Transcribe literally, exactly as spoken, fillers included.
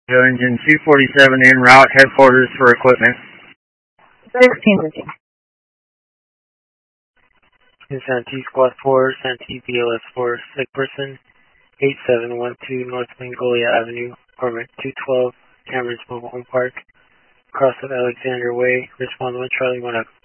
Go engine two forty-seven en route, headquarters for equipment. sixteen fifty. In Santee Squad four, Santee B L S four, sick person, eight seven one two North Mongolia Avenue, apartment two twelve, Cameron's Mobile Home Park, across of Alexander Way, respond one Charlie one Echo.